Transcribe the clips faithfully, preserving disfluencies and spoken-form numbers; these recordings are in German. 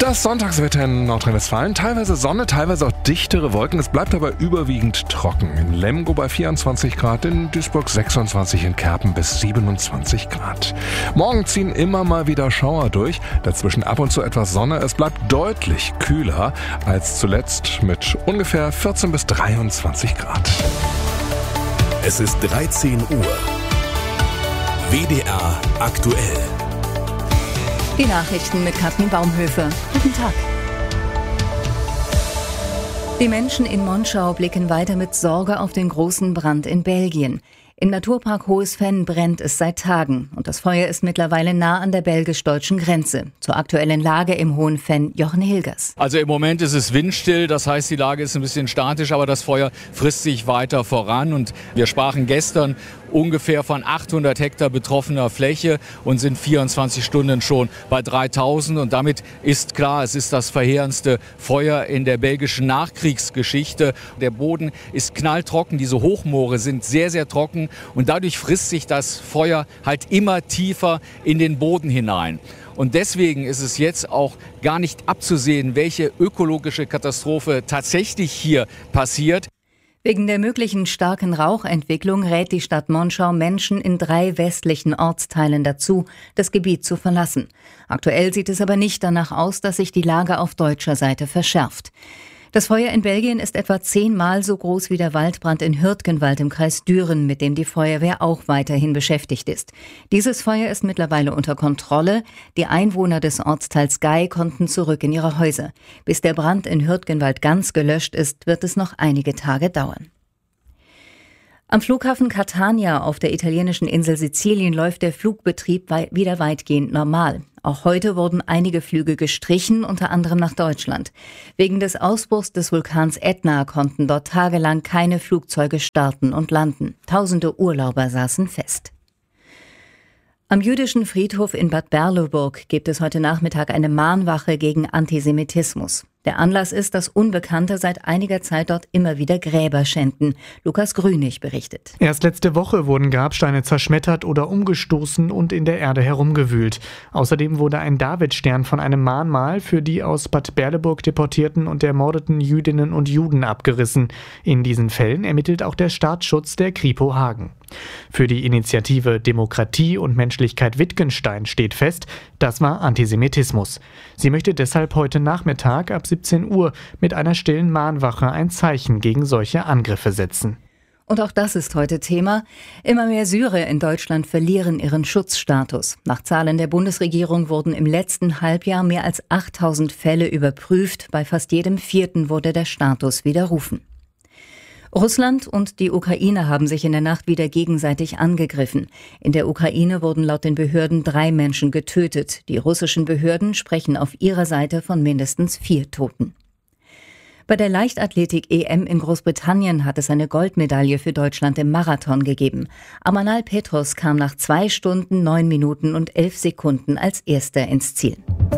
Das Sonntagswetter in Nordrhein-Westfalen. Teilweise Sonne, teilweise auch dichtere Wolken. Es bleibt aber überwiegend trocken. In Lemgo bei vierundzwanzig Grad, in Duisburg sechsundzwanzig, in Kerpen bis siebenundzwanzig Grad. Morgen ziehen immer mal wieder Schauer durch. Dazwischen ab und zu etwas Sonne. Es bleibt deutlich kühler als zuletzt mit ungefähr vierzehn bis dreiundzwanzig Grad. Es ist dreizehn Uhr. W D R aktuell. Die Nachrichten mit Katrin Baumhöfe. Guten Tag. Die Menschen in Monschau blicken weiter mit Sorge auf den großen Brand in Belgien. Im Naturpark Hohes Venn brennt es seit Tagen und das Feuer ist mittlerweile nah an der belgisch-deutschen Grenze. Zur aktuellen Lage im Hohen Venn, Jochen Hilgers. Also im Moment ist es windstill, das heißt, die Lage ist ein bisschen statisch, aber das Feuer frisst sich weiter voran. Und wir sprachen gestern ungefähr von achthundert Hektar betroffener Fläche und sind vierundzwanzig Stunden schon bei dreitausend. Und damit ist klar, es ist das verheerendste Feuer in der belgischen Nachkriegsgeschichte. Der Boden ist knalltrocken, diese Hochmoore sind sehr, sehr trocken. Und dadurch frisst sich das Feuer halt immer tiefer in den Boden hinein. Und deswegen ist es jetzt auch gar nicht abzusehen, welche ökologische Katastrophe tatsächlich hier passiert. Wegen der möglichen starken Rauchentwicklung rät die Stadt Monschau Menschen in drei westlichen Ortsteilen dazu, das Gebiet zu verlassen. Aktuell sieht es aber nicht danach aus, dass sich die Lage auf deutscher Seite verschärft. Das Feuer in Belgien ist etwa zehnmal so groß wie der Waldbrand in Hürtgenwald im Kreis Düren, mit dem die Feuerwehr auch weiterhin beschäftigt ist. Dieses Feuer ist mittlerweile unter Kontrolle. Die Einwohner des Ortsteils Gei konnten zurück in ihre Häuser. Bis der Brand in Hürtgenwald ganz gelöscht ist, wird es noch einige Tage dauern. Am Flughafen Catania auf der italienischen Insel Sizilien läuft der Flugbetrieb wieder weitgehend normal. Auch heute wurden einige Flüge gestrichen, unter anderem nach Deutschland. Wegen des Ausbruchs des Vulkans Ätna konnten dort tagelang keine Flugzeuge starten und landen. Tausende Urlauber saßen fest. Am jüdischen Friedhof in Bad Berleburg gibt es heute Nachmittag eine Mahnwache gegen Antisemitismus. Der Anlass ist, dass Unbekannte seit einiger Zeit dort immer wieder Gräber schänden. Lukas Grünig berichtet. Erst letzte Woche wurden Grabsteine zerschmettert oder umgestoßen und in der Erde herumgewühlt. Außerdem wurde ein Davidstern von einem Mahnmal für die aus Bad Berleburg deportierten und ermordeten Jüdinnen und Juden abgerissen. In diesen Fällen ermittelt auch der Staatsschutz der Kripo Hagen. Für die Initiative Demokratie und Menschlichkeit Wittgenstein steht fest, das war Antisemitismus. Sie möchte deshalb heute Nachmittag ab siebzehn Uhr mit einer stillen Mahnwache ein Zeichen gegen solche Angriffe setzen. Und auch das ist heute Thema. Immer mehr Syrer in Deutschland verlieren ihren Schutzstatus. Nach Zahlen der Bundesregierung wurden im letzten Halbjahr mehr als achttausend Fälle überprüft. Bei fast jedem vierten wurde der Status widerrufen. Russland und die Ukraine haben sich in der Nacht wieder gegenseitig angegriffen. In der Ukraine wurden laut den Behörden drei Menschen getötet. Die russischen Behörden sprechen auf ihrer Seite von mindestens vier Toten. Bei der Leichtathletik-E M in Großbritannien hat es eine Goldmedaille für Deutschland im Marathon gegeben. Amanal Petros kam nach zwei Stunden, neun Minuten und elf Sekunden als Erster ins Ziel.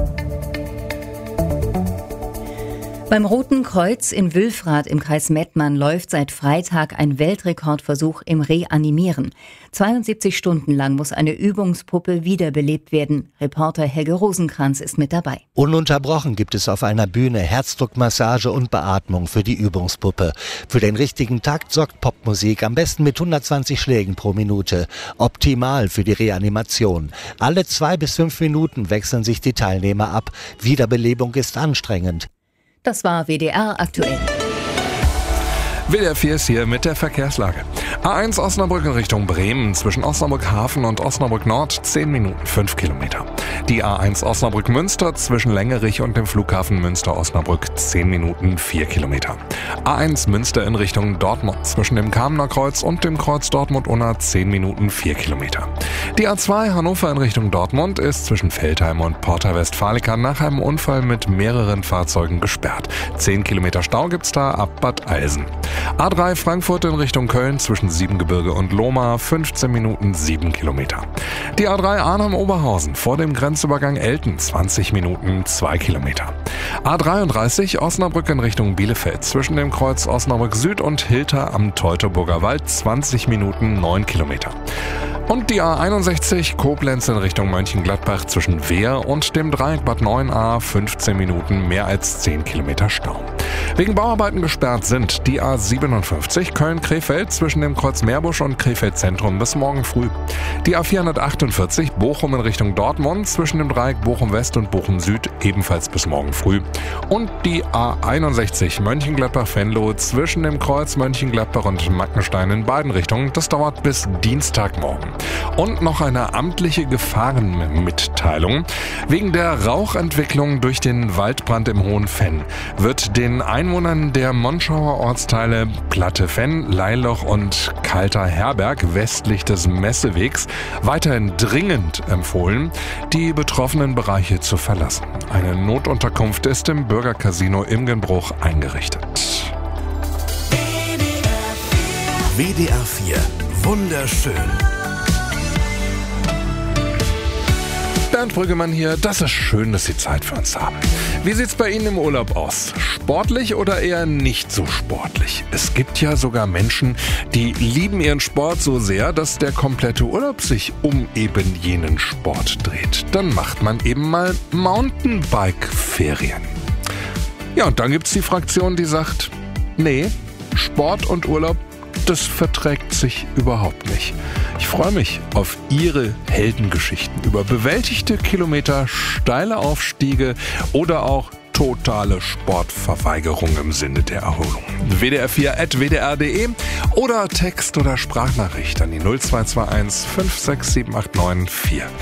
Beim Roten Kreuz in Wülfrath im Kreis Mettmann läuft seit Freitag ein Weltrekordversuch im Reanimieren. zweiundsiebzig Stunden lang muss eine Übungspuppe wiederbelebt werden. Reporter Helge Rosenkranz ist mit dabei. Ununterbrochen gibt es auf einer Bühne Herzdruckmassage und Beatmung für die Übungspuppe. Für den richtigen Takt sorgt Popmusik, am besten mit hundertzwanzig Schlägen pro Minute. Optimal für die Reanimation. Alle zwei bis fünf Minuten wechseln sich die Teilnehmer ab. Wiederbelebung ist anstrengend. Das war W D R aktuell. W D R vier ist hier mit der Verkehrslage. A eins Osnabrück in Richtung Bremen, zwischen Osnabrück Hafen und Osnabrück Nord, zehn Minuten, fünf Kilometer. Die A eins Osnabrück Münster zwischen Längerich und dem Flughafen Münster-Osnabrück, zehn Minuten, vier Kilometer. A eins Münster in Richtung Dortmund, zwischen dem Kamener Kreuz und dem Kreuz Dortmund-Unna, zehn Minuten, vier Kilometer. Die A zwei Hannover in Richtung Dortmund ist zwischen Veltheim und Porta Westfalica nach einem Unfall mit mehreren Fahrzeugen gesperrt. zehn Kilometer Stau gibt's da ab Bad Eilsen. A drei Frankfurt in Richtung Köln zwischen Siebengebirge und Lohmar, fünfzehn Minuten, sieben Kilometer. Die A drei Arnhem-Oberhausen vor dem Grenzübergang Elten, zwanzig Minuten, zwei Kilometer. A dreiunddreißig Osnabrück in Richtung Bielefeld zwischen dem Kreuz Osnabrück Süd und Hilter am Teutoburger Wald, zwanzig Minuten, neun Kilometer. Und die A einundsechzig Koblenz in Richtung Mönchengladbach zwischen Wehr und dem Dreieck Bad neun a fünfzehn Minuten, mehr als zehn Kilometer Stau. Wegen Bauarbeiten gesperrt sind die A siebenundfünfzig Köln-Krefeld zwischen dem Kreuz Meerbusch und Krefeld Zentrum bis morgen früh. Die A vierhundertachtundvierzig Bochum in Richtung Dortmund zwischen dem Dreieck Bochum West und Bochum Süd ebenfalls bis morgen früh. Und die A einundsechzig Mönchengladbach-Venlo zwischen dem Kreuz Mönchengladbach und Magnestein in beiden Richtungen. Das dauert bis Dienstagmorgen. Und noch eine amtliche Gefahrenmitteilung. Wegen der Rauchentwicklung durch den Waldbrand im Hohen Venn wird den Einwohnern der Monschauer Ortsteile Platte Venn, Leiloch und Kalter Herberg westlich des Messewegs weiterhin dringend empfohlen, die betroffenen Bereiche zu verlassen. Eine Notunterkunft ist im Bürgercasino Imgenbruch eingerichtet. W D R vier. Wunderschön. Bernd Brüggemann hier, das ist schön, dass Sie Zeit für uns haben. Wie sieht's bei Ihnen im Urlaub aus? Sportlich oder eher nicht so sportlich? Es gibt ja sogar Menschen, die lieben ihren Sport so sehr, dass der komplette Urlaub sich um eben jenen Sport dreht. Dann macht man eben mal Mountainbike-Ferien. Ja, und dann gibt's die Fraktion, die sagt, nee, Sport und Urlaub, das verträgt sich überhaupt nicht. Ich freue mich auf Ihre Heldengeschichten über bewältigte Kilometer, steile Aufstiege oder auch totale Sportverweigerung im Sinne der Erholung. W D R vier at w d r punkt d e oder Text- oder Sprachnachricht an die null zwei zwei eins fünf sechs sieben acht neun vier.